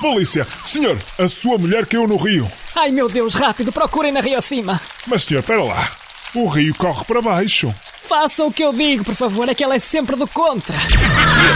Polícia! Senhor, a sua mulher caiu no rio. Ai, meu Deus, rápido, procurem na rio acima. Mas, senhor, espera lá. O rio corre para baixo. Faça o que eu digo, por favor, é que ela é sempre do contra.